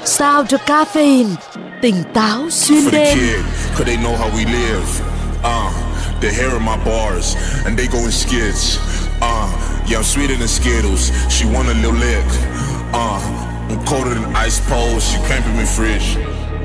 sao cho caffeine tỉnh táo xuyên For the đêm. kid, cause they know how we live. They hearing my bars, and they go in skids. Yeah, I'm sweeter than Skittles. She want a little lick. I'm colder than ice poles. She cramping me fridge.